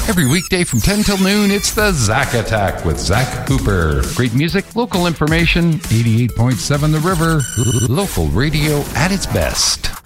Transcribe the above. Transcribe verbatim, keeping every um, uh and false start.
Every weekday from ten till noon, it's the Zach Attack with Zach Cooper. Great music, local information, eighty-eight point seven The River, local radio at its best.